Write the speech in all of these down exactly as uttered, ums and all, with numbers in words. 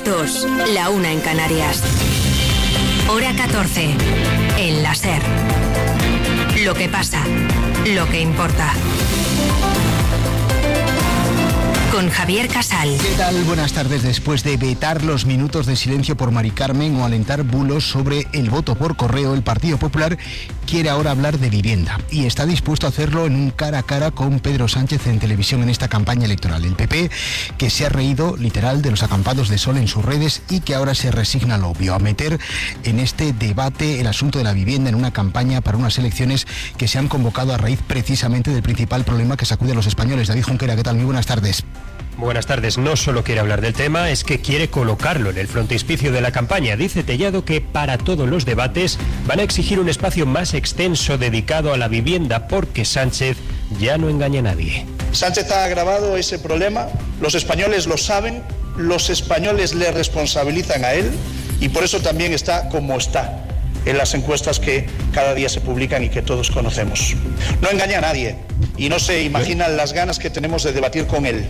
dos, la una en Canarias. Hora catorce, en la SER. Lo que pasa, lo que importa. Con Javier Casal. ¿Qué tal? Buenas tardes. Después de vetar los minutos de silencio por Mari Carmen o alentar bulos sobre el voto por correo, el Partido Popular quiere ahora hablar de vivienda y está dispuesto a hacerlo en un cara a cara con Pedro Sánchez en televisión en esta campaña electoral. El P P, que se ha reído literal de los acampados de sol en sus redes y que ahora se resigna a lo obvio, a meter en este debate el asunto de la vivienda en una campaña para unas elecciones que se han convocado a raíz precisamente del principal problema que sacude a los españoles. David Junquera, ¿qué tal? Muy buenas tardes. Buenas tardes. No solo quiere hablar del tema, es que quiere colocarlo en el frontispicio de la campaña. Dice Tellado que para todos los debates van a exigir un espacio más extenso dedicado a la vivienda porque Sánchez ya no engaña a nadie. Sánchez ha agravado ese problema, los españoles lo saben, los españoles le responsabilizan a él y por eso también está como está en las encuestas que cada día se publican y que todos conocemos. No engaña a nadie y no se imaginan las ganas que tenemos de debatir con él.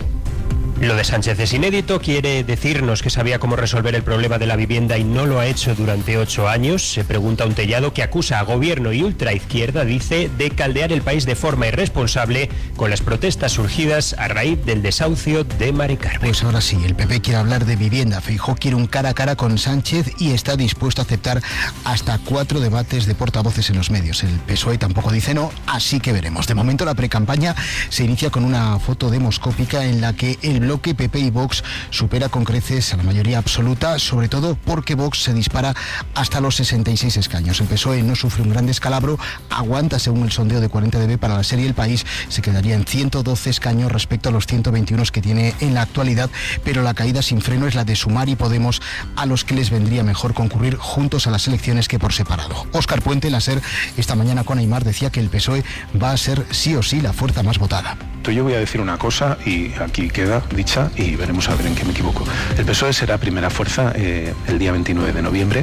Lo de Sánchez es inédito, quiere decirnos que sabía cómo resolver el problema de la vivienda y no lo ha hecho durante ocho años. Se pregunta un Tellado que acusa a gobierno y ultraizquierda, dice, de caldear el país de forma irresponsable con las protestas surgidas a raíz del desahucio de Mari Carmen. Pues ahora sí, el P P quiere hablar de vivienda. Feijóo quiere un cara a cara con Sánchez y está dispuesto a aceptar hasta cuatro debates de portavoces en los medios. El P S O E tampoco dice no, así que veremos. De momento la precampaña se inicia con una foto demoscópica en la que el bloque P P y Vox supera con creces a la mayoría absoluta, sobre todo porque Vox se dispara hasta los sesenta y seis escaños. El P S O E no sufre un gran descalabro, aguanta según el sondeo de cuarenta D B para la serie El País, se quedaría en ciento doce escaños respecto a los ciento veintiuno que tiene en la actualidad, pero la caída sin freno es la de Sumar y Podemos, a los que les vendría mejor concurrir juntos a las elecciones que por separado. Óscar Puente, en la SER, esta mañana con Aimar, decía que el P S O E va a ser sí o sí la fuerza más votada. Yo voy a decir una cosa y aquí queda dicha y veremos a ver en qué me equivoco. El P S O E será primera fuerza eh, el día veintinueve de noviembre.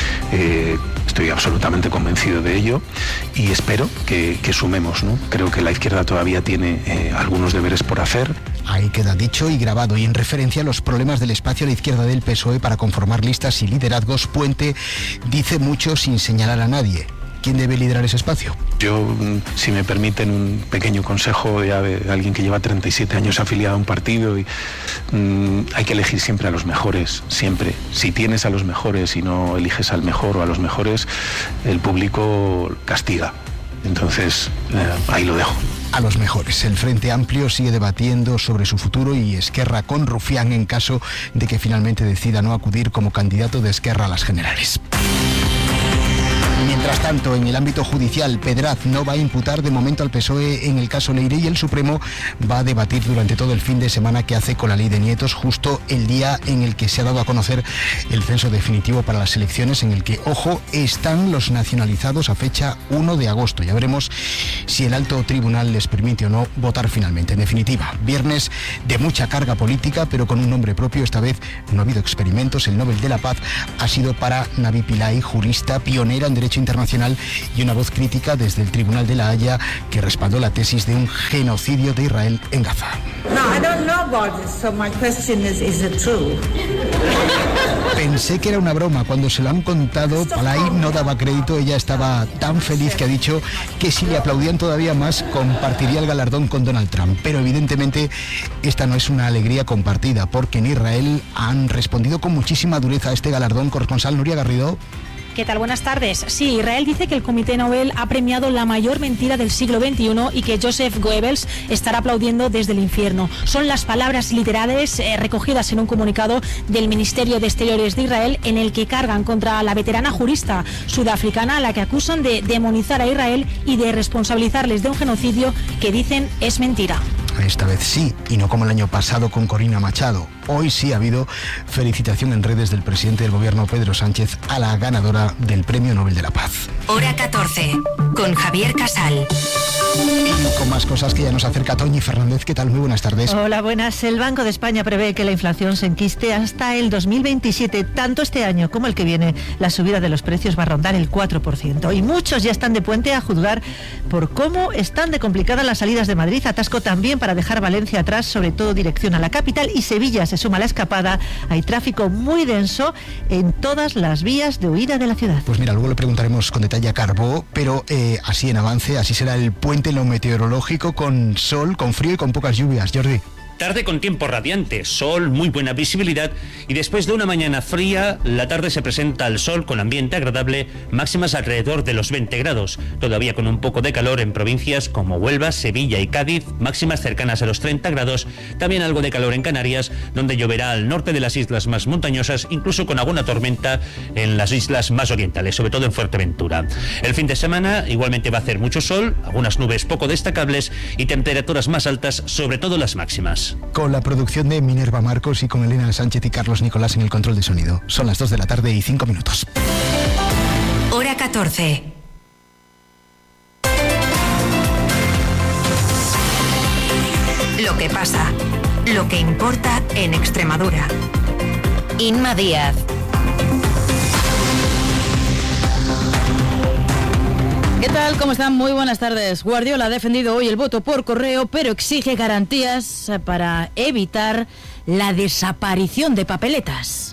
Eh, estoy absolutamente convencido de ello y espero que, que sumemos, ¿no? Creo que la izquierda todavía tiene eh, algunos deberes por hacer. Ahí queda dicho y grabado. Y en referencia a los problemas del espacio a la izquierda del P S O E para conformar listas y liderazgos, Puente dice mucho sin señalar a nadie. ¿Quién debe liderar ese espacio? Yo, si me permiten un pequeño consejo ya de alguien que lleva treinta y siete años afiliado a un partido, y mmm, hay que elegir siempre a los mejores, siempre. Si tienes a los mejores y no eliges al mejor o a los mejores, el público castiga. Entonces, eh, ahí lo dejo. A los mejores. El Frente Amplio sigue debatiendo sobre su futuro y Esquerra con Rufián en caso de que finalmente decida no acudir como candidato de Esquerra a las generales. Mientras tanto, en el ámbito judicial, Pedraz no va a imputar de momento al P S O E en el caso Leire y el Supremo va a debatir durante todo el fin de semana qué hace con la ley de nietos, justo el día en el que se ha dado a conocer el censo definitivo para las elecciones, en el que, ojo, están los nacionalizados a fecha uno de agosto. Ya veremos si el alto tribunal les permite o no votar finalmente. En definitiva, viernes de mucha carga política, pero con un nombre propio. Esta vez no ha habido experimentos. El Nobel de la Paz ha sido para Navi Pillay, jurista pionera en derecho internacional y una voz crítica desde el Tribunal de la Haya que respaldó la tesis de un genocidio de Israel en Gaza. No, I don't know about this, so my question is, is it true? Pensé que era una broma. Cuando se lo han contado, Pillay no daba crédito. Ella estaba tan feliz que ha dicho que si le aplaudían todavía más, compartiría el galardón con Donald Trump. Pero evidentemente esta no es una alegría compartida, porque en Israel han respondido con muchísima dureza a este galardón. Corresponsal Nuria Garrido. ¿Qué tal? Buenas tardes. Sí, Israel dice que el Comité Nobel ha premiado la mayor mentira del siglo veintiuno y que Joseph Goebbels estará aplaudiendo desde el infierno. Son las palabras literales eh, recogidas en un comunicado del Ministerio de Exteriores de Israel en el que cargan contra la veterana jurista sudafricana a la que acusan de demonizar a Israel y de responsabilizarles de un genocidio que dicen es mentira. Esta vez sí, y no como el año pasado con Corina Machado. Hoy sí ha habido felicitación en redes del presidente del gobierno, Pedro Sánchez, a la ganadora del Premio Nobel de la Paz. Hora catorce, con Javier Casal. Y con más cosas que ya nos acerca Toñi Fernández. ¿Qué tal? Muy buenas tardes. Hola, buenas. El Banco de España prevé que la inflación se enquiste hasta el dos mil veintisiete. Tanto este año como el que viene, la subida de los precios va a rondar el cuatro por ciento. Y muchos ya están de puente a juzgar por cómo están de complicadas las salidas de Madrid. Atasco también para para dejar Valencia atrás, sobre todo dirección a la capital, y Sevilla se suma a la escapada. Hay tráfico muy denso en todas las vías de huida de la ciudad. Pues mira, luego le preguntaremos con detalle a Carbó, pero eh, así en avance, así será el puente en lo meteorológico, con sol, con frío y con pocas lluvias. Jordi. Tarde con tiempo radiante, sol, muy buena visibilidad, y después de una mañana fría, la tarde se presenta el sol con ambiente agradable, máximas alrededor de los veinte grados, todavía con un poco de calor en provincias como Huelva, Sevilla y Cádiz, máximas cercanas a los treinta grados, también algo de calor en Canarias, donde lloverá al norte de las islas más montañosas, incluso con alguna tormenta en las islas más orientales, sobre todo en Fuerteventura. El fin de semana igualmente va a hacer mucho sol, algunas nubes poco destacables y temperaturas más altas, sobre todo las máximas. Con la producción de Minerva Marcos y con Elena Sánchez y Carlos Nicolás en el control de sonido. Son las dos de la tarde y cinco minutos. Hora catorce. Lo que pasa, lo que importa en Extremadura. Inma Díaz. ¿Qué tal? ¿Cómo están? Muy buenas tardes. Guardiola ha defendido hoy el voto por correo, pero exige garantías para evitar la desaparición de papeletas.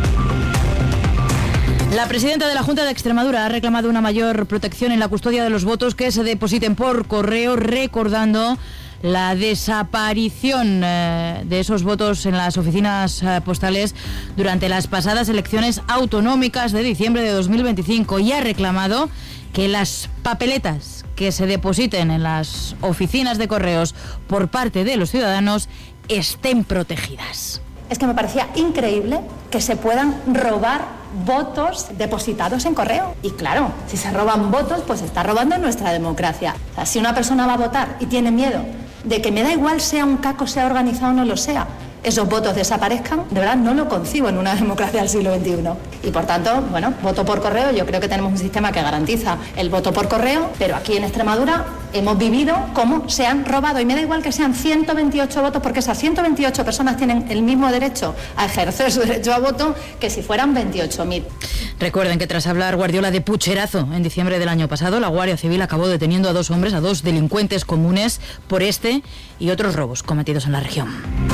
La presidenta de la Junta de Extremadura ha reclamado una mayor protección en la custodia de los votos que se depositen por correo, recordando la desaparición eh, de esos votos en las oficinas eh, postales durante las pasadas elecciones autonómicas de diciembre de dos mil veinticinco, y ha reclamado que las papeletas que se depositen en las oficinas de correos por parte de los ciudadanos estén protegidas. Es que me parecía increíble que se puedan robar votos depositados en correo. Y claro, si se roban votos, pues se está robando nuestra democracia. O sea, si una persona va a votar y tiene miedo de que me da igual sea un caco, sea organizado o no lo sea, esos votos desaparezcan, de verdad no lo concibo en una democracia del siglo veintiuno. Y por tanto, bueno, voto por correo, yo creo que tenemos un sistema que garantiza el voto por correo, pero aquí en Extremadura hemos vivido cómo se han robado, y me da igual que sean ciento veintiocho votos, porque esas ciento veintiocho personas tienen el mismo derecho a ejercer su derecho a voto que si fueran veintiocho mil. Recuerden que tras hablar Guardiola de pucherazo en diciembre del año pasado, la Guardia Civil acabó deteniendo a dos hombres, a dos delincuentes comunes, por este y otros robos cometidos en la región.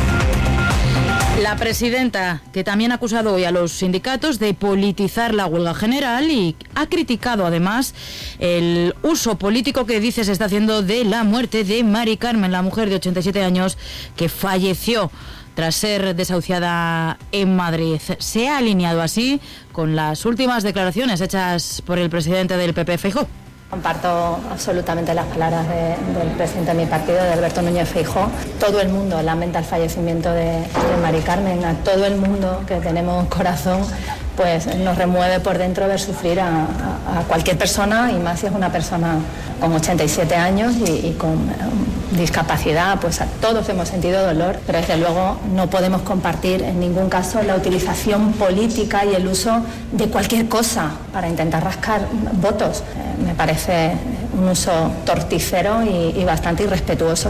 La presidenta, que también ha acusado hoy a los sindicatos de politizar la huelga general, y ha criticado además el uso político que dice se está haciendo de la muerte de Mari Carmen, la mujer de ochenta y siete años que falleció tras ser desahuciada en Madrid. Se ha alineado así con las últimas declaraciones hechas por el presidente del P P, Feijóo. Comparto absolutamente las palabras de, del presidente de mi partido, de Alberto Núñez Feijóo. Todo el mundo lamenta el fallecimiento de, de Mari Carmen. A todo el mundo que tenemos corazón, pues nos remueve por dentro ver sufrir a, a, a cualquier persona, y más si es una persona con ochenta y siete años y, y con um, discapacidad. Pues a todos hemos sentido dolor, pero desde luego no podemos compartir en ningún caso la utilización política y el uso de cualquier cosa para intentar rascar votos. Eh, me parece un uso torticero y, y bastante irrespetuoso.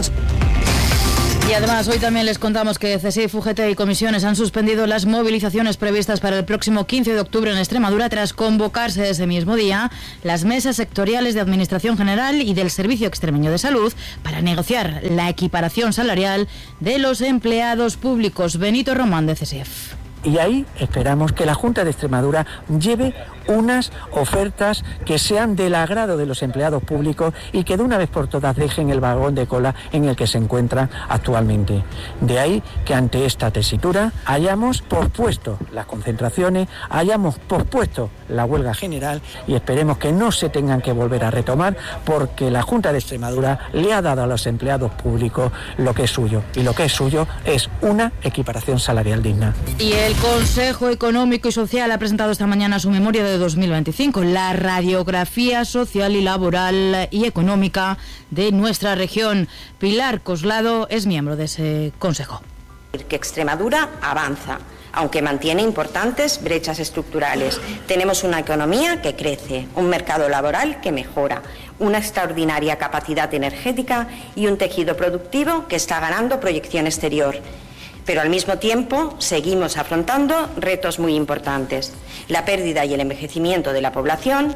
Y además hoy también les contamos que C S I, U G T y comisiones han suspendido las movilizaciones previstas para el próximo quince de octubre en Extremadura, tras convocarse ese mismo día las mesas sectoriales de Administración General y del Servicio Extremeño de Salud para negociar la equiparación salarial de los empleados públicos. Benito Román, de C S I F. Y ahí esperamos que la Junta de Extremadura lleve unas ofertas que sean del agrado de los empleados públicos y que de una vez por todas dejen el vagón de cola en el que se encuentran actualmente. De ahí que ante esta tesitura hayamos pospuesto las concentraciones, hayamos pospuesto la huelga general, y esperemos que no se tengan que volver a retomar, porque la Junta de Extremadura le ha dado a los empleados públicos lo que es suyo, y lo que es suyo es una equiparación salarial digna. Y el Consejo Económico y Social ha presentado esta mañana su memoria de dos mil veinticinco, la radiografía social y laboral y económica de nuestra región. Pilar Coslado es miembro de ese consejo. Que Extremadura avanza, aunque mantiene importantes brechas estructurales. Tenemos una economía que crece, un mercado laboral que mejora, una extraordinaria capacidad energética y un tejido productivo que está ganando proyección exterior. Pero al mismo tiempo seguimos afrontando retos muy importantes: la pérdida y el envejecimiento de la población,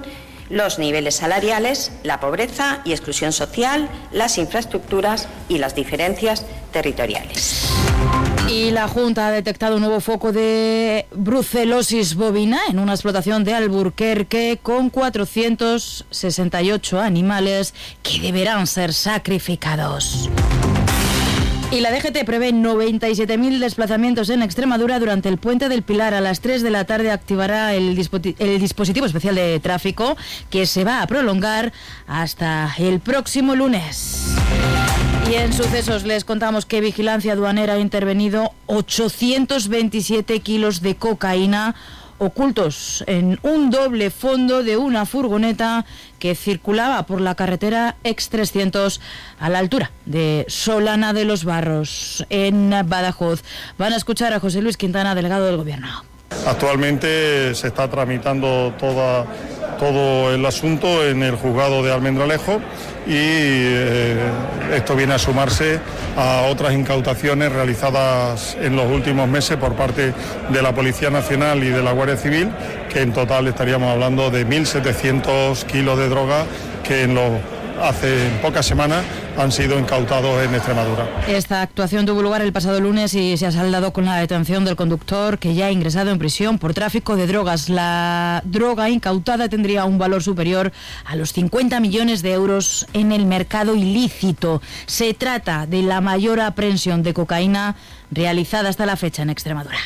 los niveles salariales, la pobreza y exclusión social, las infraestructuras y las diferencias territoriales. Y la Junta ha detectado un nuevo foco de brucelosis bovina en una explotación de Alburquerque con cuatrocientos sesenta y ocho animales que deberán ser sacrificados. Y la D G T prevé noventa y siete mil desplazamientos en Extremadura durante el Puente del Pilar. A las tres de la tarde activará el, dispo- el dispositivo especial de tráfico que se va a prolongar hasta el próximo lunes. Y en sucesos les contamos que Vigilancia Aduanera ha intervenido ochocientos veintisiete kilos de cocaína ocultos en un doble fondo de una furgoneta que circulaba por la carretera equis trescientos a la altura de Solana de los Barros, en Badajoz. Van a escuchar a José Luis Quintana, delegado del Gobierno. Actualmente se está tramitando toda, todo el asunto en el juzgado de Almendralejo y eh, esto viene a sumarse a otras incautaciones realizadas en los últimos meses por parte de la Policía Nacional y de la Guardia Civil, que en total estaríamos hablando de mil setecientos kilos de droga que en los hace pocas semanas han sido incautados en Extremadura. Esta actuación tuvo lugar el pasado lunes y se ha saldado con la detención del conductor, que ya ha ingresado en prisión por tráfico de drogas. La droga incautada tendría un valor superior a los cincuenta millones de euros en el mercado ilícito. Se trata de la mayor aprehensión de cocaína realizada hasta la fecha en Extremadura.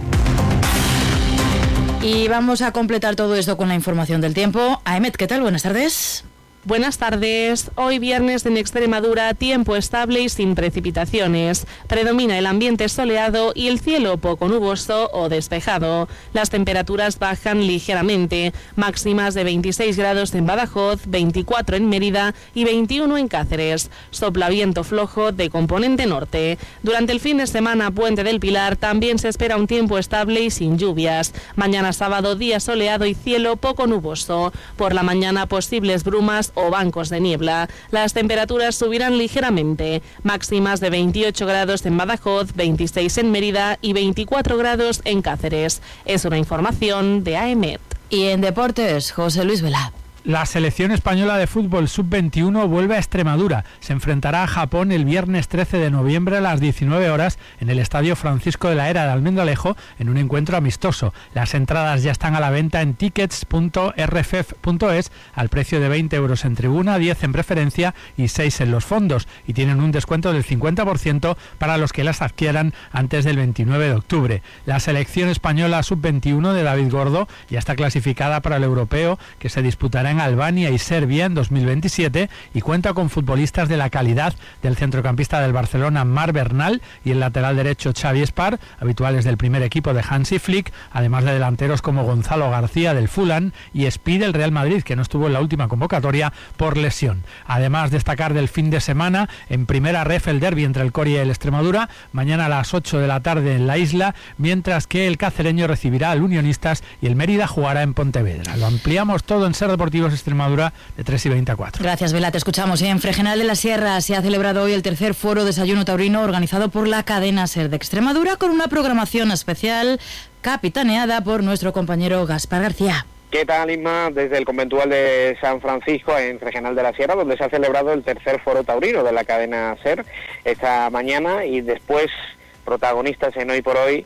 Y vamos a completar todo esto con la información del tiempo. Aemet, ¿qué tal? Buenas tardes. Buenas tardes. Hoy viernes en Extremadura, tiempo estable y sin precipitaciones. Predomina el ambiente soleado y el cielo poco nuboso o despejado. Las temperaturas bajan ligeramente, máximas de veintiséis grados en Badajoz, veinticuatro en Mérida y veintiuno en Cáceres. Sopla viento flojo de componente norte. Durante el fin de semana, Puente del Pilar, también se espera un tiempo estable y sin lluvias. Mañana sábado, día soleado y cielo poco nuboso. Por la mañana, posibles brumas o bancos de niebla. Las temperaturas subirán ligeramente, máximas de veintiocho grados en Badajoz, veintiséis en Mérida y veinticuatro grados en Cáceres. Es una información de Aemet. Y en deportes, José Luis Vela. La selección española de fútbol sub veintiuno vuelve a Extremadura. Se enfrentará a Japón el viernes trece de noviembre a las diecinueve horas en el Estadio Francisco de la Era de Almendralejo en un encuentro amistoso. Las entradas ya están a la venta en tickets punto r f e f punto es al precio de veinte euros en tribuna, diez en preferencia y seis en los fondos, y tienen un descuento del cincuenta por ciento para los que las adquieran antes del veintinueve de octubre. La selección española sub veintiuno de David Gordo ya está clasificada para el europeo, que se disputará en Albania y Serbia en dos mil veintisiete, y cuenta con futbolistas de la calidad del centrocampista del Barcelona Marc Bernal y el lateral derecho Xavi Espar, habituales del primer equipo de Hansi Flick, además de delanteros como Gonzalo García del Fulham y Espí del Real Madrid, que no estuvo en la última convocatoria por lesión. Además, destacar del fin de semana en primera ref el derbi entre el Coria y el Extremadura, mañana a las ocho de la tarde en la isla, mientras que el cacereño recibirá al Unionistas y el Mérida jugará en Pontevedra. Lo ampliamos todo en Ser Deportivo Extremadura de tres y veinte a cuatro. Gracias, Vela. Te escuchamos. En Fregenal de la Sierra se ha celebrado hoy el tercer foro Desayuno Taurino organizado por la cadena Ser de Extremadura, con una programación especial capitaneada por nuestro compañero Gaspar García. ¿Qué tal, Isma? Desde el conventual de San Francisco, en Fregenal de la Sierra, donde se ha celebrado el tercer foro taurino de la cadena Ser esta mañana, y después protagonistas en Hoy por Hoy,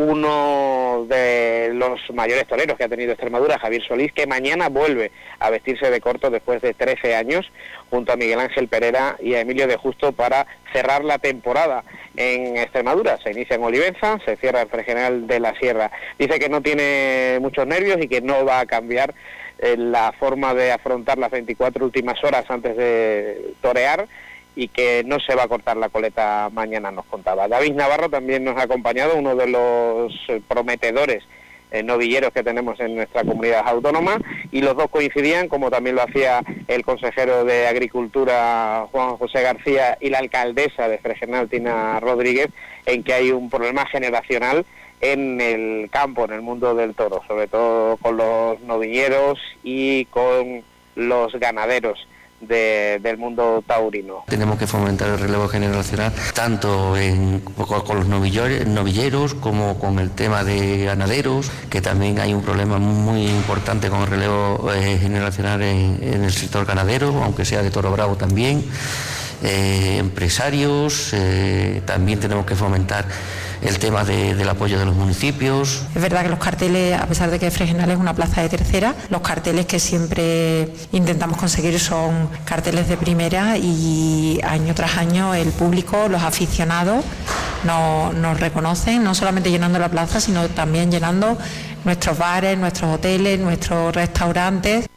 uno de los mayores toreros que ha tenido Extremadura, Javier Solís, que mañana vuelve a vestirse de corto después de trece años, junto a Miguel Ángel Pereira y a Emilio de Justo, para cerrar la temporada en Extremadura. Se inicia en Olivenza, se cierra en Fregenal de la Sierra. Dice que no tiene muchos nervios y que no va a cambiar eh, la forma de afrontar las veinticuatro últimas horas antes de torear, y que no se va a cortar la coleta mañana, nos contaba. David Navarro también nos ha acompañado, uno de los prometedores eh, novilleros que tenemos en nuestra comunidad autónoma, y los dos coincidían, como también lo hacía el consejero de Agricultura Juan José García y la alcaldesa de Fregenal, Tina Rodríguez, en que hay un problema generacional en el campo, en el mundo del toro, sobre todo con los novilleros y con los ganaderos de, del mundo taurino. Tenemos que fomentar el relevo generacional tanto en, con los novilleros, novilleros como con el tema de ganaderos, que también hay un problema muy importante con el relevo eh, generacional en, en el sector ganadero, aunque sea de toro bravo también. Eh, empresarios, eh, también tenemos que fomentar el tema de, del apoyo de los municipios. Es verdad que los carteles, a pesar de que Fregenal es una plaza de tercera, los carteles que siempre intentamos conseguir son carteles de primera, y año tras año el público, los aficionados nos, nos reconocen, no solamente llenando la plaza, sino también llenando nuestros bares, nuestros hoteles, nuestros restaurantes.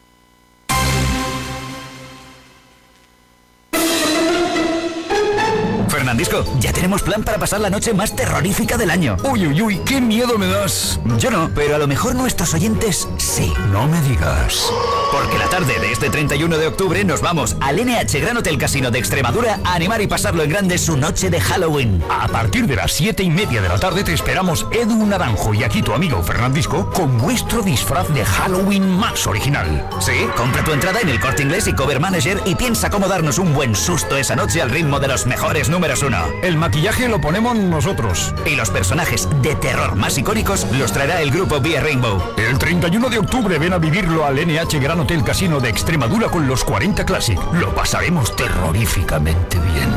Fernandisco, ya tenemos plan para pasar la noche más terrorífica del año. Uy, uy, uy, qué miedo me das. Yo no, pero a lo mejor nuestros oyentes sí. No me digas. Porque la tarde de este treinta y uno de octubre nos vamos al N H Gran Hotel Casino de Extremadura a animar y pasarlo en grande su noche de Halloween. A partir de las siete y media de la tarde te esperamos Edu Naranjo y aquí tu amigo Fernandisco con nuestro disfraz de Halloween más original. Sí, compra tu entrada en el Corte Inglés y Cover Manager y piensa cómo darnos un buen susto esa noche al ritmo de los mejores números uno. El maquillaje lo ponemos nosotros. Y los personajes de terror más icónicos los traerá el grupo Vía Rainbow. El treinta y uno de octubre ven a vivirlo al N H Gran Hotel Casino de Extremadura con los cuarenta Classic. Lo pasaremos terroríficamente bien.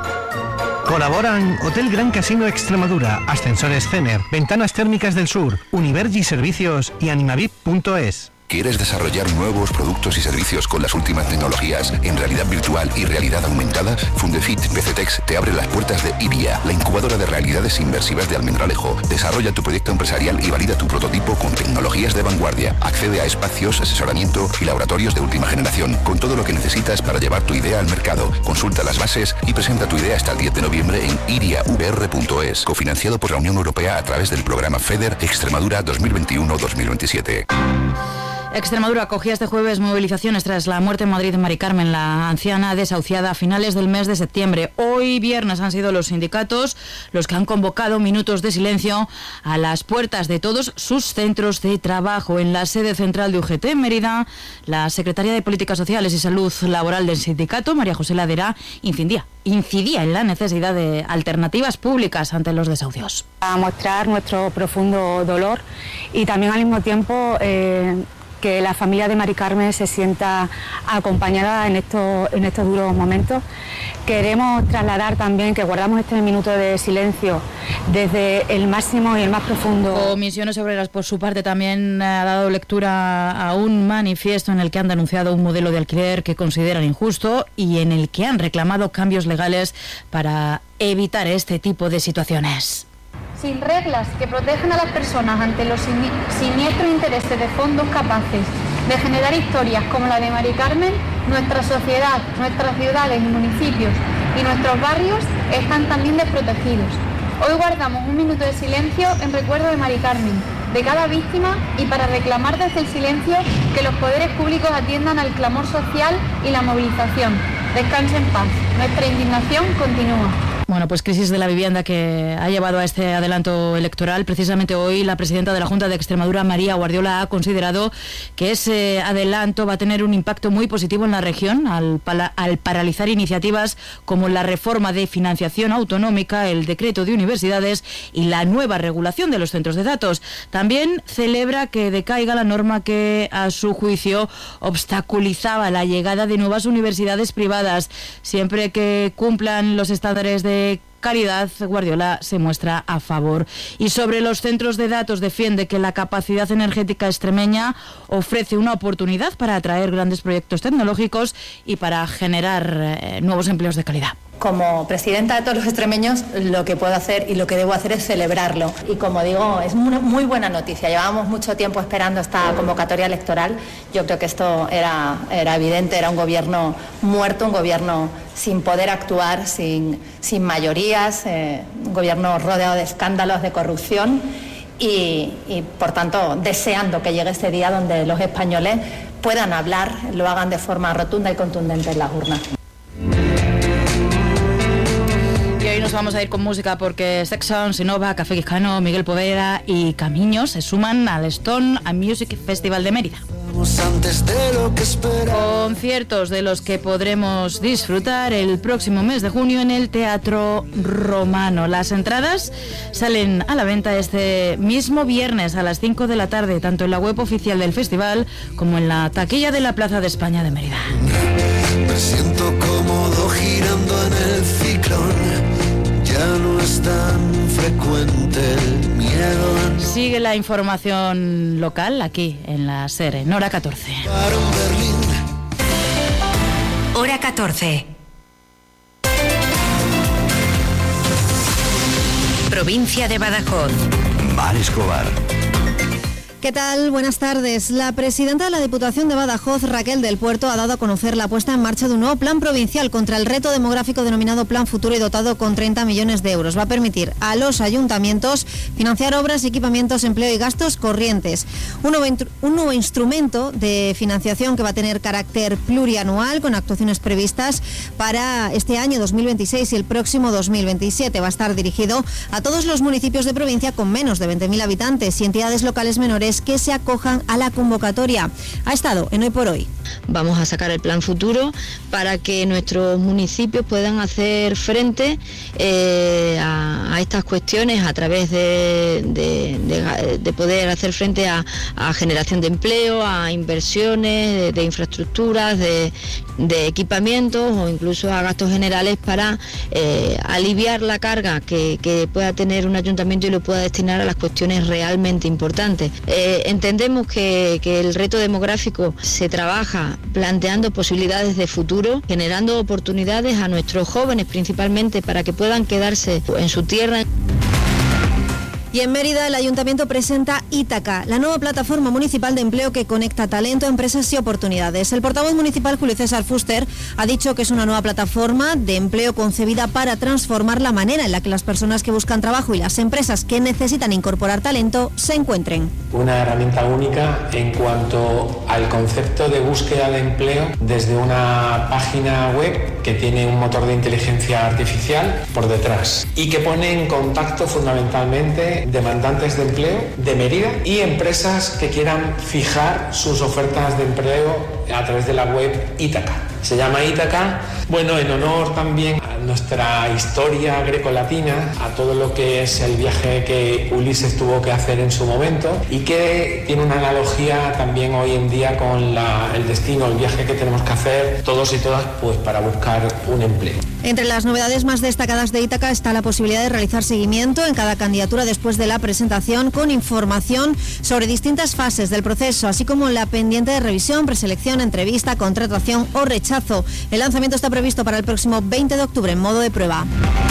Colaboran Hotel Gran Casino Extremadura, Ascensores Cener, Ventanas Térmicas del Sur, Univergi Servicios y Animavip punto es. ¿Quieres desarrollar nuevos productos y servicios con las últimas tecnologías en realidad virtual y realidad aumentada? Fundefit P C Tex te abre las puertas de IBIA, la incubadora de realidades inmersivas de Almendralejo. Desarrolla tu proyecto empresarial y valida tu prototipo con tecnologías de vanguardia. Accede a espacios, asesoramiento y laboratorios de última generación, con todo lo que necesitas para llevar tu idea al mercado. Consulta las bases y presenta tu idea hasta el diez de noviembre en iria v r punto es, cofinanciado por la Unión Europea a través del programa FEDER Extremadura dos mil veintiuno dos mil veintisiete. Extremadura acogía este jueves movilizaciones tras la muerte en Madrid de Mari Carmen, la anciana desahuciada a finales del mes de septiembre. Hoy viernes han sido los sindicatos los que han convocado minutos de silencio a las puertas de todos sus centros de trabajo. En la sede central de U G T en Mérida, la secretaria de Políticas Sociales y Salud Laboral del sindicato, María José Ladera, incidía, incidía en la necesidad de alternativas públicas ante los desahucios. A mostrar nuestro profundo dolor y también al mismo tiempo eh, que la familia de Mari Carmen se sienta acompañada en estos, en estos duros momentos. Queremos trasladar también que guardamos este minuto de silencio desde el máximo y el más profundo. Comisiones Obreras, por su parte, también ha dado lectura a un manifiesto en el que han denunciado un modelo de alquiler que consideran injusto y en el que han reclamado cambios legales para evitar este tipo de situaciones. Sin reglas que protejan a las personas ante los siniestros intereses de fondos capaces de generar historias como la de Mari Carmen, nuestra sociedad, nuestras ciudades y municipios y nuestros barrios están también desprotegidos. Hoy guardamos un minuto de silencio en recuerdo de Mari Carmen, de cada víctima, y para reclamar desde el silencio que los poderes públicos atiendan al clamor social y la movilización. Descanse en paz. Nuestra indignación continúa. Bueno, pues crisis de la vivienda que ha llevado a este adelanto electoral. Precisamente hoy la presidenta de la Junta de Extremadura, María Guardiola, ha considerado que ese adelanto va a tener un impacto muy positivo en la región al, pala- al paralizar iniciativas como la reforma de financiación autonómica, el decreto de universidades y la nueva regulación de los centros de datos. También celebra que decaiga la norma que, a su juicio, obstaculizaba la llegada de nuevas universidades privadas. Siempre que cumplan los estándares de calidad, Guardiola se muestra a favor. Y sobre los centros de datos, defiende que la capacidad energética extremeña ofrece una oportunidad para atraer grandes proyectos tecnológicos y para generar eh, nuevos empleos de calidad. Como presidenta de todos los extremeños, lo que puedo hacer y lo que debo hacer es celebrarlo. Y como digo, es una muy buena noticia. Llevábamos mucho tiempo esperando esta convocatoria electoral. Yo creo que esto era, era evidente, era un gobierno muerto, un gobierno sin poder actuar, sin, sin mayorías, eh, un gobierno rodeado de escándalos de corrupción y, y, por tanto, deseando que llegue ese día donde los españoles puedan hablar, lo hagan de forma rotunda y contundente en las urnas. Y hoy nos vamos a ir con música porque Sexon, Sinova, Café Quijano, Miguel Poveda y Camiño se suman al Stone and Music Festival de Mérida. antes de lo que esperaba. Conciertos de los que podremos disfrutar el próximo mes de junio en el Teatro Romano. Las entradas salen a la venta este mismo viernes a las cinco de la tarde, tanto en la web oficial del festival como en la taquilla de la Plaza de España de Mérida. Me siento cómodo girando en el ciclón, ya no es tan frecuente el miedo. Sigue la información local aquí en la SER, en Hora catorce. Hora catorce. Provincia de Badajoz. Mar Escobar. ¿Qué tal? Buenas tardes. La presidenta de la Diputación de Badajoz, Raquel del Puerto, ha dado a conocer la puesta en marcha de un nuevo plan provincial contra el reto demográfico denominado Plan Futuro y dotado con treinta millones de euros. Va a permitir a los ayuntamientos financiar obras, equipamientos, empleo y gastos corrientes. Un nuevo, un nuevo instrumento de financiación que va a tener carácter plurianual con actuaciones previstas para este año dos mil veintiséis y el próximo dos mil veintisiete. Va a estar dirigido a todos los municipios de provincia con menos de veinte mil habitantes y entidades locales menores que se acojan a la convocatoria. Ha estado en Hoy por Hoy. Vamos a sacar el plan futuro para que nuestros municipios puedan hacer frente eh, a, a estas cuestiones a través de, de, de, de poder hacer frente a, a generación de empleo, a inversiones de, de infraestructuras, de, de equipamientos o incluso a gastos generales para eh, aliviar la carga que, que pueda tener un ayuntamiento y lo pueda destinar a las cuestiones realmente importantes. Eh, entendemos que, que el reto demográfico se trabaja planteando posibilidades de futuro, generando oportunidades a nuestros jóvenes principalmente para que puedan quedarse en su tierra. Y en Mérida el Ayuntamiento presenta Ítaca, la nueva plataforma municipal de empleo que conecta talento, empresas y oportunidades. El portavoz municipal Julio César Fuster ha dicho que es una nueva plataforma de empleo concebida para transformar la manera en la que las personas que buscan trabajo y las empresas que necesitan incorporar talento se encuentren. Una herramienta única en cuanto al concepto de búsqueda de empleo desde una página web que tiene un motor de inteligencia artificial por detrás y que pone en contacto fundamentalmente demandantes de empleo de Mérida y empresas que quieran fijar sus ofertas de empleo a través de la web Ítaca. Se llama Ítaca, bueno, en honor también a nuestra historia grecolatina, a todo lo que es el viaje que Ulises tuvo que hacer en su momento y que tiene una analogía también hoy en día con la, el destino, el viaje que tenemos que hacer todos y todas pues para buscar un empleo. Entre las novedades más destacadas de Ítaca está la posibilidad de realizar seguimiento en cada candidatura después de la presentación con información sobre distintas fases del proceso, así como la pendiente de revisión, preselección, entrevista, contratación o rechazo. El lanzamiento está previsto para el próximo veinte de octubre en modo de prueba.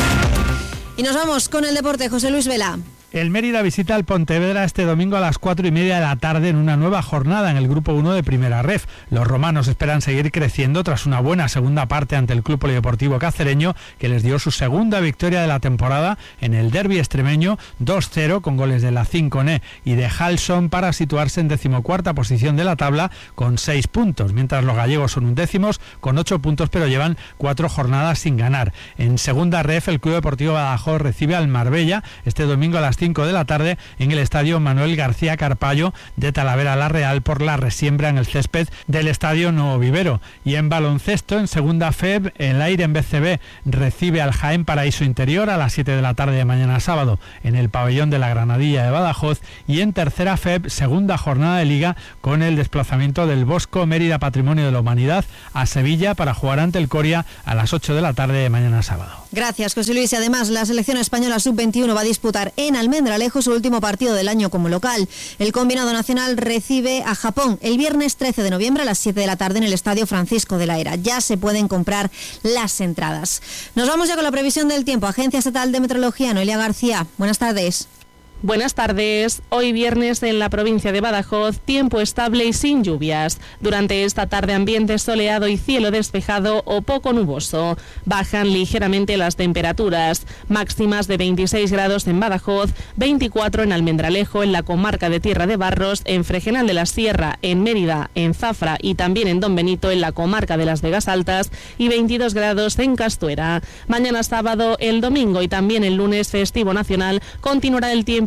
Y nos vamos con el deporte. José Luis Vela. El Mérida visita al Pontevedra este domingo a las cuatro y media de la tarde en una nueva jornada en el Grupo uno de Primera Ref. Los romanos esperan seguir creciendo tras una buena segunda parte ante el Club Polideportivo Cacereño, que les dio su segunda victoria de la temporada en el derbi extremeño dos cero con goles de Lacinconé y de Halson para situarse en decimocuarta posición de la tabla con seis puntos, mientras los gallegos son undécimos con ocho puntos pero llevan cuatro jornadas sin ganar. En segunda Ref el Club Deportivo Badajoz recibe al Marbella este domingo a las cinco de la tarde en el estadio Manuel García Carpallo de Talavera la Real por la resiembra en el césped del estadio Nuevo Vivero. Y en baloncesto, en segunda F E B, el Aire en B C B recibe al Jaén Paraíso Interior a las siete de la tarde de mañana sábado en el pabellón de la Granadilla de Badajoz. Y en tercera F E B, segunda jornada de Liga con el desplazamiento del Bosco Mérida Patrimonio de la Humanidad a Sevilla para jugar ante el Coria a las ocho de la tarde de mañana sábado. Gracias, José Luis. Y además, la selección española sub veintiuno va a disputar en Almendralejo su último partido del año como local. El combinado nacional recibe a Japón el viernes trece de noviembre a las siete de la tarde en el Estadio Francisco de la Era. Ya se pueden comprar las entradas. Nos vamos ya con la previsión del tiempo. Agencia Estatal de Meteorología, Noelia García. Buenas tardes. Buenas tardes. Hoy viernes en la provincia de Badajoz, tiempo estable y sin lluvias. Durante esta tarde ambiente soleado y cielo despejado o poco nuboso. Bajan ligeramente las temperaturas, máximas de veintiséis grados en Badajoz, veinticuatro en Almendralejo, en la comarca de Tierra de Barros, en Fregenal de la Sierra, en Mérida, en Zafra y también en Don Benito, en la comarca de Las Vegas Altas, y veintidós grados en Castuera. Mañana sábado, el domingo y también el lunes festivo nacional continuará el tiempo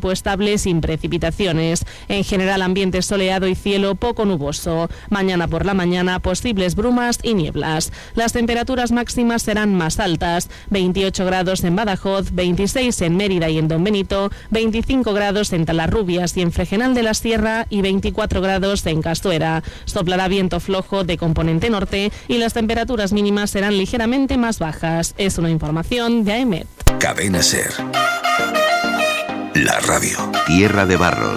tiempo estable sin precipitaciones. En general, ambiente soleado y cielo poco nuboso. Mañana por la mañana, posibles brumas y nieblas. Las temperaturas máximas serán más altas: veintiocho grados en Badajoz, veintiséis en Mérida y en Don Benito, veinticinco grados en Talarrubias y en Fregenal de la Sierra y veinticuatro grados en Castuera. Soplará viento flojo de componente norte y las temperaturas mínimas serán ligeramente más bajas. Es una información de A E M E T. Cadena SER. La radio. Tierra de Barros.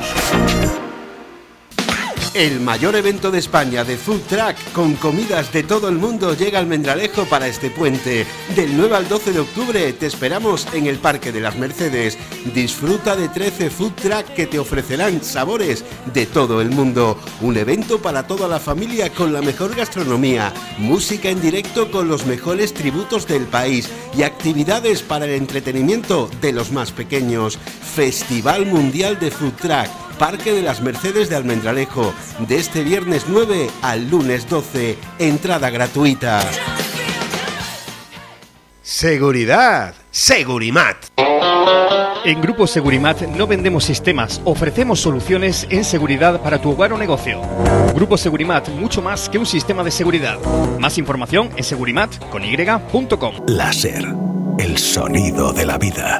El mayor evento de España de Food Truck con comidas de todo el mundo llega al Almendralejo para este puente. Del nueve al doce de octubre te esperamos en el Parque de las Mercedes. Disfruta de trece Food Truck que te ofrecerán sabores de todo el mundo. Un evento para toda la familia con la mejor gastronomía, música en directo con los mejores tributos del país y actividades para el entretenimiento de los más pequeños. Festival Mundial de Food Truck. Parque de las Mercedes de Almendralejo, de este viernes nueve al lunes doce, entrada gratuita. Seguridad, Segurimat. En Grupo Segurimat no vendemos sistemas, ofrecemos soluciones en seguridad para tu hogar o negocio. Grupo Segurimat, mucho más que un sistema de seguridad. Más información en segurimat con y punto com. La SER, el sonido de la vida.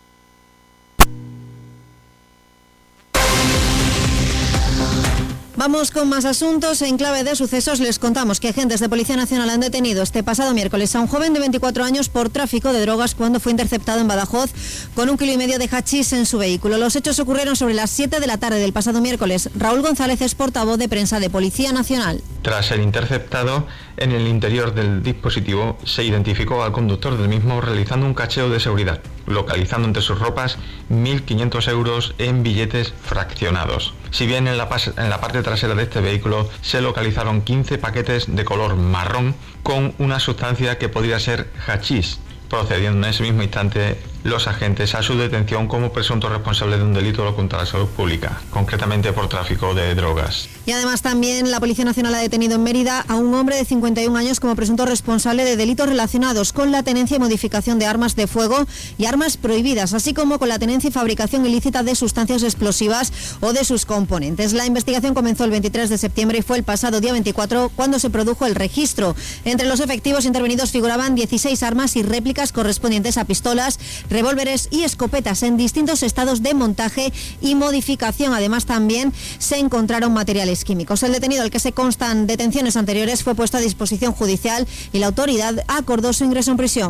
Vamos con más asuntos. En clave de sucesos les contamos que agentes de Policía Nacional han detenido este pasado miércoles a un joven de veinticuatro años por tráfico de drogas cuando fue interceptado en Badajoz con un kilo y medio de hachís en su vehículo. Los hechos ocurrieron sobre las siete de la tarde del pasado miércoles. Raúl González es portavoz de prensa de Policía Nacional. Tras ser interceptado, en el interior del dispositivo se identificó al conductor del mismo realizando un cacheo de seguridad, localizando entre sus ropas mil quinientos euros en billetes fraccionados. Si bien en la, en la parte trasera de este vehículo se localizaron quince paquetes de color marrón con una sustancia que podría ser hachís, procediendo en ese mismo instante los agentes a su detención como presunto responsable de un delito contra la salud pública, concretamente por tráfico de drogas. Y además también la Policía Nacional ha detenido en Mérida a un hombre de cincuenta y un años como presunto responsable de delitos relacionados con la tenencia y modificación de armas de fuego y armas prohibidas, así como con la tenencia y fabricación ilícita de sustancias explosivas o de sus componentes. La investigación comenzó el veintitrés de septiembre y fue el pasado día veinticuatro cuando se produjo el registro. Entre los efectivos intervenidos figuraban dieciséis armas y réplicas correspondientes a pistolas, revólveres y escopetas en distintos estados de montaje y modificación. Además, también se encontraron materiales químicos. El detenido, al que se constan detenciones anteriores, fue puesto a disposición judicial y la autoridad acordó su ingreso en prisión.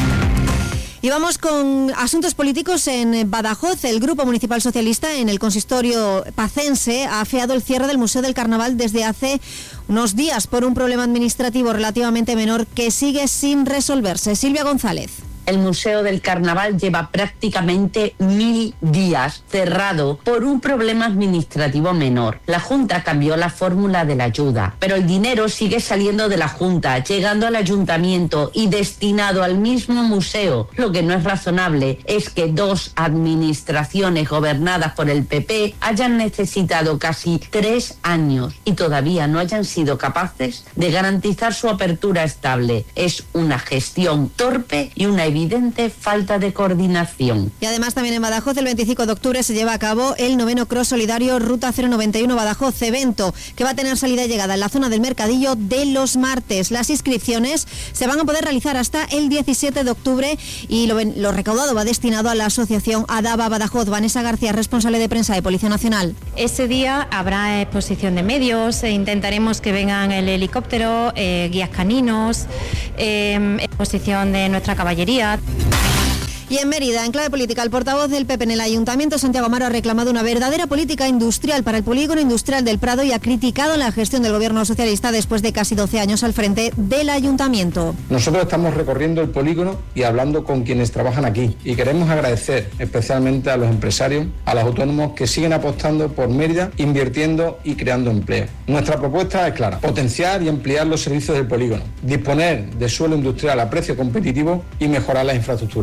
Y vamos con asuntos políticos en Badajoz. El Grupo Municipal Socialista en el consistorio pacense ha afeado el cierre del Museo del Carnaval desde hace unos días por un problema administrativo relativamente menor que sigue sin resolverse. Silvia González. El Museo del Carnaval lleva prácticamente mil días cerrado por un problema administrativo menor. La Junta cambió la fórmula de la ayuda, pero el dinero sigue saliendo de la Junta, llegando al Ayuntamiento y destinado al mismo museo. Lo que no es razonable es que dos administraciones gobernadas por el P P hayan necesitado casi tres años y todavía no hayan sido capaces de garantizar su apertura estable. Es una gestión torpe y una evidente falta de coordinación. Y además también en Badajoz el veinticinco de octubre se lleva a cabo el noveno Cross Solidario Ruta cero noventa y uno Badajoz, evento que va a tener salida y llegada en la zona del Mercadillo de los martes. Las inscripciones se van a poder realizar hasta el diecisiete de octubre y lo, lo recaudado va destinado a la asociación ADABA Badajoz. Vanessa García, responsable de prensa de Policía Nacional. Ese día habrá exposición de medios, e intentaremos que vengan el helicóptero, eh, guías caninos, eh, exposición de nuestra caballería. Y en Mérida, en clave política, el portavoz del P P en el Ayuntamiento, Santiago Amaro, ha reclamado una verdadera política industrial para el polígono industrial del Prado y ha criticado la gestión del gobierno socialista después de casi doce años al frente del Ayuntamiento. Nosotros estamos recorriendo el polígono y hablando con quienes trabajan aquí y queremos agradecer especialmente a los empresarios, a los autónomos que siguen apostando por Mérida, invirtiendo y creando empleo. Nuestra propuesta es clara: potenciar y ampliar los servicios del polígono, disponer de suelo industrial a precio competitivo y mejorar las infraestructuras. El Prado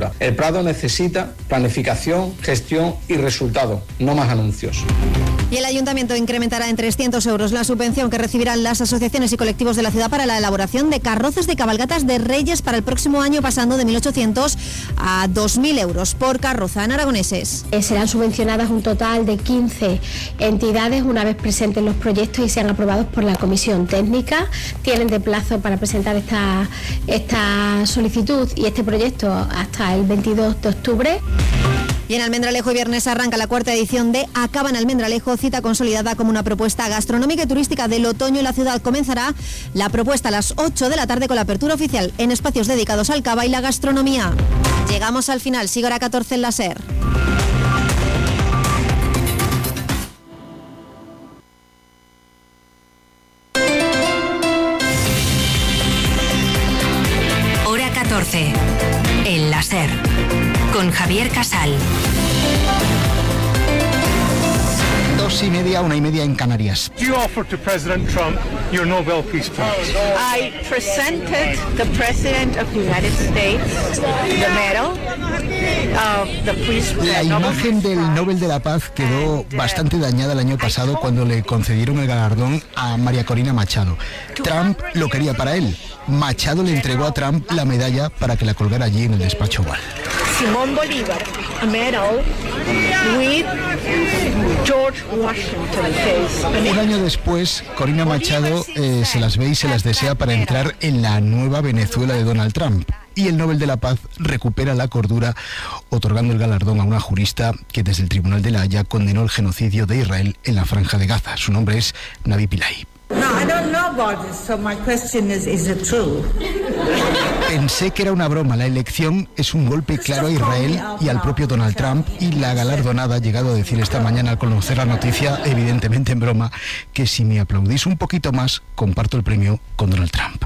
mercado necesita planificación, gestión y resultados, no más anuncios. Y el Ayuntamiento incrementará en trescientos euros la subvención que recibirán las asociaciones y colectivos de la ciudad para la elaboración de carrozas de cabalgatas de Reyes para el próximo año, pasando de mil ochocientos a dos mil euros por carroza. En aragoneses. Eh, serán subvencionadas un total de quince entidades una vez presenten los proyectos y sean aprobados por la Comisión Técnica. Tienen de plazo para presentar esta, esta solicitud y este proyecto hasta el veintidós de octubre. Y en Almendralejo, viernes arranca la cuarta edición de Acaba en Almendralejo, cita consolidada como una propuesta gastronómica y turística del otoño en la ciudad. Comenzará la propuesta a las ocho de la tarde con la apertura oficial en espacios dedicados al cava y la gastronomía. Llegamos al final, sigue hora catorce en la SER. Hora catorce en la SER. Con Javier Casal. Dos y media, una y media en Canarias. You offered to President Trump your Nobel Peace Prize. I presented the President of the United States the medal of the Peace Prize. La imagen del Nobel de la Paz quedó bastante dañada el año pasado cuando le concedieron el galardón a María Corina Machado. Trump lo quería para él. Machado le entregó a Trump la medalla para que la colgara allí en el despacho Oval. Simón Bolívar, a medal with George Washington. Un año después, Corina Machado eh, se las ve y se las desea para entrar en la nueva Venezuela de Donald Trump. Y el Nobel de la Paz recupera la cordura otorgando el galardón a una jurista que desde el Tribunal de la Haya condenó el genocidio de Israel en la Franja de Gaza. Su nombre es Navi Pillay. No, I don't know about this, so my question is, is it true? Pensé que era una broma. La elección es un golpe claro a Israel y al propio Donald Trump, y la galardonada ha llegado a decir esta mañana al conocer la noticia, evidentemente en broma, que si me aplaudís un poquito más, comparto el premio con Donald Trump.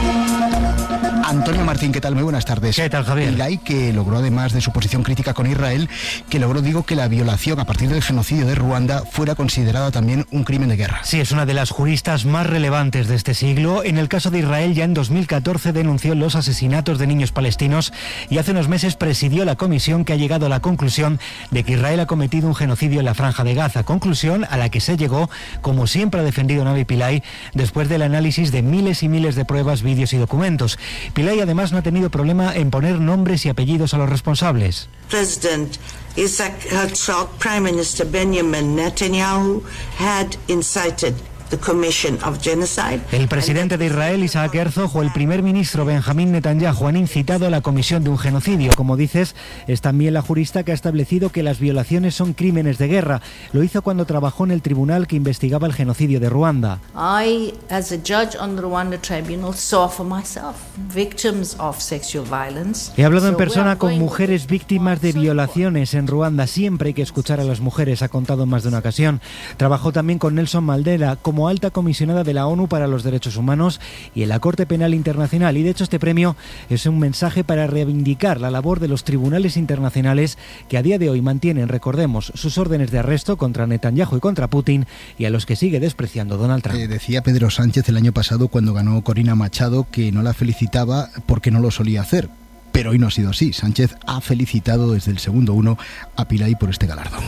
Antonio Martín, ¿qué tal? Muy buenas tardes. ¿Qué tal, Javier? Pillay, que logró, además de su posición crítica con Israel, que logró, digo, que la violación a partir del genocidio de Ruanda fuera considerada también un crimen de guerra. Sí, es una de las juristas más relevantes de este siglo. En el caso de Israel, ya en dos mil catorce denunció los asesinatos de niños palestinos y hace unos meses presidió la comisión que ha llegado a la conclusión de que Israel ha cometido un genocidio en la Franja de Gaza. Conclusión a la que se llegó, como siempre ha defendido Navi Pillay, después del análisis de miles y miles de pruebas, vídeos y documentos. Pillay además no ha tenido problema en poner nombres y apellidos a los responsables. President Isaac Herzog, Prime Minister Benjamin Netanyahu had incited the commission of genocide. El presidente de Israel, Isaac Herzog, o el primer ministro Benjamín Netanyahu han incitado a la comisión de un genocidio. Como dices, es también la jurista que ha establecido que las violaciones son crímenes de guerra. Lo hizo cuando trabajó en el tribunal que investigaba el genocidio de Ruanda. I, as a judge on the Rwanda Tribunal, saw for myself victims of sexual violence. He hablado en persona con mujeres víctimas de violaciones en Ruanda. Siempre hay que escuchar a las mujeres, ha contado en más de una ocasión. Trabajó también con Nelson Mandela como como alta comisionada de la ONU para los Derechos Humanos y en la Corte Penal Internacional. Y de hecho este premio es un mensaje para reivindicar la labor de los tribunales internacionales que a día de hoy mantienen, recordemos, sus órdenes de arresto contra Netanyahu y contra Putin, y a los que sigue despreciando Donald Trump. Eh, decía Pedro Sánchez el año pasado cuando ganó Corina Machado que no la felicitaba porque no lo solía hacer. Pero hoy no ha sido así. Sánchez ha felicitado desde el segundo uno a Pillay por este galardón.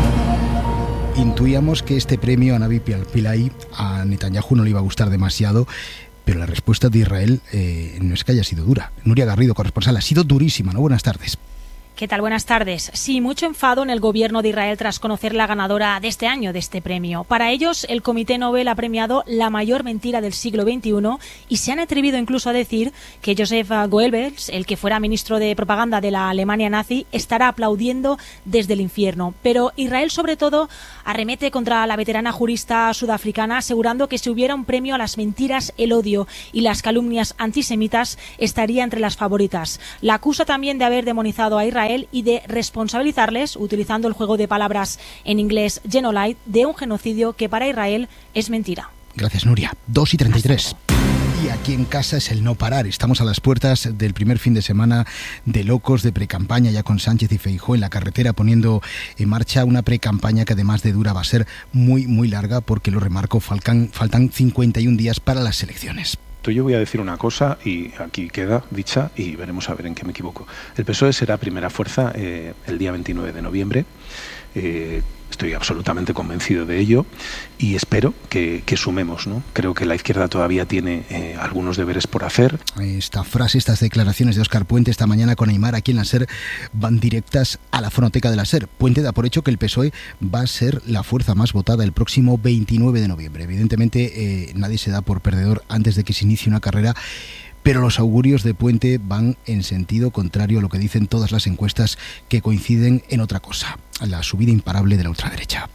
Intuíamos que este premio a Navi Pillay a Netanyahu no le iba a gustar demasiado, pero la respuesta de Israel eh, no es que haya sido dura. Nuria Garrido, corresponsal, ha sido durísima, ¿no? Buenas tardes. ¿Qué tal? Buenas tardes. Sí, mucho enfado en el gobierno de Israel tras conocer la ganadora de este año de este premio. Para ellos, el Comité Nobel ha premiado la mayor mentira del siglo veintiuno y se han atrevido incluso a decir que Joseph Goebbels, el que fuera ministro de propaganda de la Alemania nazi, estará aplaudiendo desde el infierno. Pero Israel, sobre todo, arremete contra la veterana jurista sudafricana, asegurando que si hubiera un premio a las mentiras, el odio y las calumnias antisemitas, estaría entre las favoritas. La acusa también de haber demonizado a Israel y de responsabilizarles, utilizando el juego de palabras en inglés genocide, de un genocidio que para Israel es mentira. Gracias, Nuria. dos y treinta y tres. Y aquí en casa es el no parar. Estamos a las puertas del primer fin de semana de locos, de precampaña, ya con Sánchez y Feijóo en la carretera poniendo en marcha una precampaña que además de dura va a ser muy, muy larga, porque lo remarco, faltan, faltan cincuenta y un días para las elecciones. Entonces yo voy a decir una cosa y aquí queda dicha y veremos a ver en qué me equivoco. El P S O E será primera fuerza eh, el día veintinueve de noviembre. Eh, estoy absolutamente convencido de ello y espero que, que sumemos, ¿no? Creo que la izquierda todavía tiene eh, algunos deberes por hacer. Esta frase, estas declaraciones de Óscar Puente esta mañana con Aimar aquí en la SER van directas a la fonoteca de la SER. Puente da por hecho que el P S O E va a ser la fuerza más votada el próximo veintinueve de noviembre. Evidentemente eh, nadie se da por perdedor antes de que se inicie una carrera, pero los augurios de Puente van en sentido contrario a lo que dicen todas las encuestas, que coinciden en otra cosa: la subida imparable de la ultraderecha.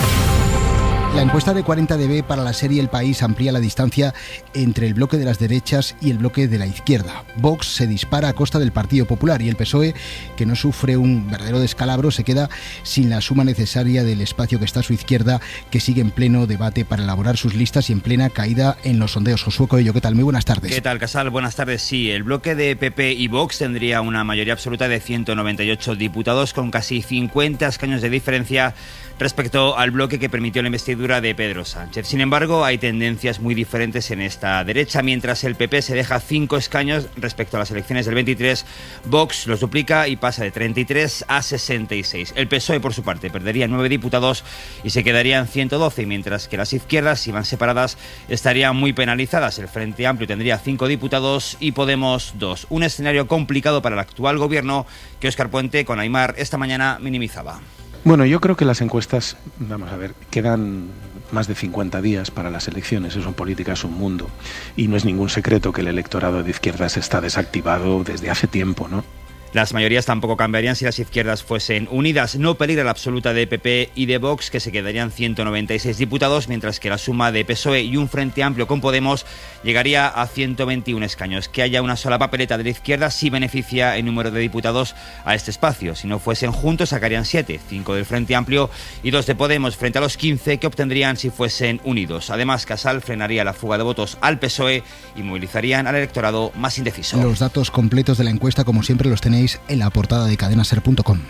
La encuesta de cuarenta D B para la serie El País amplía la distancia entre el bloque de las derechas y el bloque de la izquierda. Vox se dispara a costa del Partido Popular y el P S O E, que no sufre un verdadero descalabro, se queda sin la suma necesaria del espacio que está a su izquierda, que sigue en pleno debate para elaborar sus listas y en plena caída en los sondeos. Josué Coello, ¿qué tal? Muy buenas tardes. ¿Qué tal, Casal? Buenas tardes. Sí, el bloque de P P y Vox tendría una mayoría absoluta de ciento noventa y ocho diputados, con casi cincuenta escaños de diferencia respecto al bloque que permitió la investidura de Pedro Sánchez. Sin embargo, hay tendencias muy diferentes en esta derecha. Mientras el P P se deja cinco escaños respecto a las elecciones del veintitrés, Vox los duplica y pasa de treinta y tres a sesenta y seis. El P S O E, por su parte, perdería nueve diputados y se quedarían ciento doce, mientras que las izquierdas, si van separadas, estarían muy penalizadas. El Frente Amplio tendría cinco diputados y Podemos dos. Un escenario complicado para el actual gobierno que Óscar Puente, con Aimar, esta mañana minimizaba. Bueno, yo creo que las encuestas, vamos a ver, quedan más de cincuenta días para las elecciones. Eso en política es un mundo. Y no es ningún secreto que el electorado de izquierdas está desactivado desde hace tiempo, ¿no? Las mayorías tampoco cambiarían si las izquierdas fuesen unidas. No peligra la absoluta de P P y de Vox, que se quedarían ciento noventa y seis diputados, mientras que la suma de P S O E y un Frente Amplio con Podemos llegaría a ciento veintiún escaños. Que haya una sola papeleta de la izquierda sí beneficia en número de diputados a este espacio. Si no fuesen juntos sacarían siete, cinco del Frente Amplio y dos de Podemos, frente a los quince que obtendrían si fuesen unidos. Además, Casal frenaría la fuga de votos al P S O E y movilizarían al electorado más indeciso. Los datos completos de la encuesta, como siempre, los tenéis en la portada de cadena ser punto com.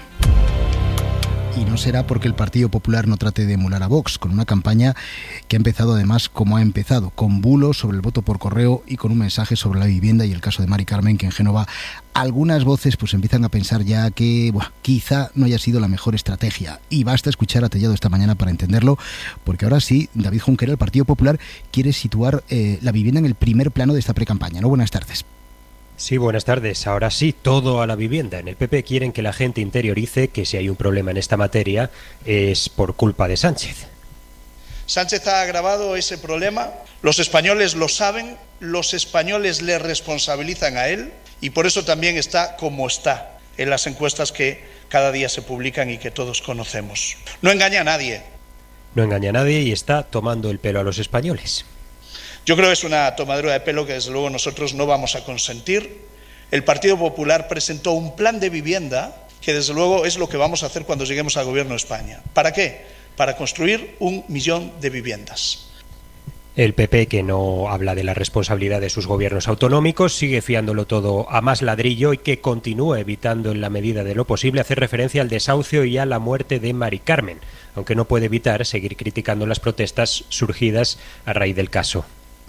Y no será porque el Partido Popular no trate de emular a Vox, con una campaña que ha empezado además como ha empezado, con bulos sobre el voto por correo y con un mensaje sobre la vivienda y el caso de Mari Carmen, que en Génova algunas voces pues empiezan a pensar ya que buah, quizá no haya sido la mejor estrategia. Y basta escuchar a Tellado esta mañana para entenderlo, porque ahora sí, David Junquera, el Partido Popular, quiere situar eh, la vivienda en el primer plano de esta precampaña, ¿no? Buenas tardes. Sí, buenas tardes. Ahora sí, todo a la vivienda. En el P P quieren que la gente interiorice que si hay un problema en esta materia es por culpa de Sánchez. Sánchez ha agravado ese problema, los españoles lo saben, los españoles le responsabilizan a él y por eso también está como está en las encuestas que cada día se publican y que todos conocemos. No engaña a nadie. No engaña a nadie y está tomando el pelo a los españoles. Yo creo que es una tomadura de pelo que desde luego nosotros no vamos a consentir. El Partido Popular presentó un plan de vivienda que desde luego es lo que vamos a hacer cuando lleguemos al gobierno de España. ¿Para qué? Para construir un millón de viviendas. El P P, que no habla de la responsabilidad de sus gobiernos autonómicos, sigue fiándolo todo a más ladrillo y que continúa evitando en la medida de lo posible hacer referencia al desahucio y a la muerte de Mari Carmen, aunque no puede evitar seguir criticando las protestas surgidas a raíz del caso.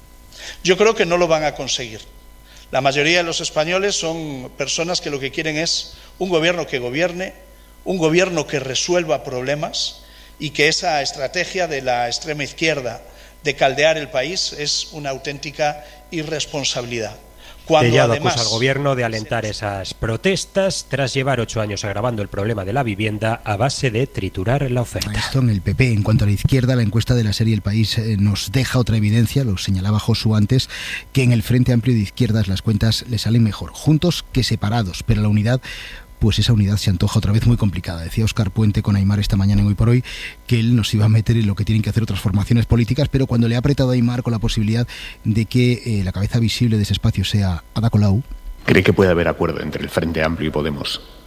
Yo creo que no lo van a conseguir. La mayoría de los españoles son personas que lo que quieren es un gobierno que gobierne, un gobierno que resuelva problemas y que esa estrategia de la extrema izquierda de caldear el país es una auténtica irresponsabilidad. Cuando Tellado además acusa al gobierno de alentar esas protestas tras llevar ocho años agravando el problema de la vivienda a base de triturar la oferta. Esto en el P P. En cuanto a la izquierda, la encuesta de la serie El País eh, nos deja otra evidencia, lo señalaba Josu antes, que en el Frente Amplio de Izquierdas las cuentas le salen mejor, juntos que separados, pero la unidad, pues esa unidad se antoja otra vez muy complicada. Decía Óscar Puente con Aimar esta mañana en Hoy por Hoy que él nos iba a meter en lo que tienen que hacer otras formaciones políticas, pero cuando le ha apretado a Aimar con la posibilidad de que eh, la cabeza visible de ese espacio sea Ada Colau. ¿Cree que puede haber acuerdo entre el Frente Amplio y Podemos?